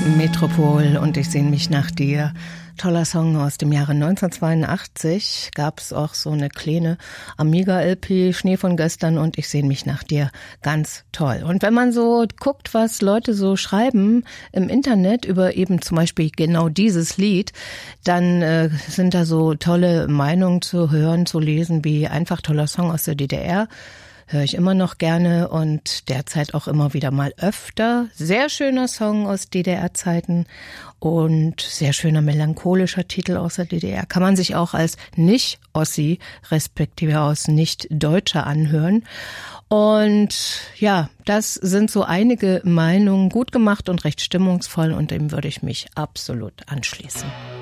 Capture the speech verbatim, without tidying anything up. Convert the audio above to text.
Metropol und ich sehne mich nach dir. Toller Song aus dem Jahre neunzehnhundertzweiundachtzig. Gab es auch so eine kleine Amiga-L P, Schnee von gestern und ich sehne mich nach dir. Ganz toll. Und wenn man so guckt, was Leute so schreiben im Internet über eben zum Beispiel genau dieses Lied, dann äh, sind da so tolle Meinungen zu hören, zu lesen, wie einfach toller Song aus der D D R. Höre ich immer noch gerne und derzeit auch immer wieder mal öfter. Sehr schöner Song aus D D R-Zeiten und sehr schöner melancholischer Titel aus der D D R. Kann man sich auch als Nicht-Ossi, respektive aus Nicht-Deutscher anhören. Und ja, das sind so einige Meinungen, gut gemacht und recht stimmungsvoll und dem würde ich mich absolut anschließen.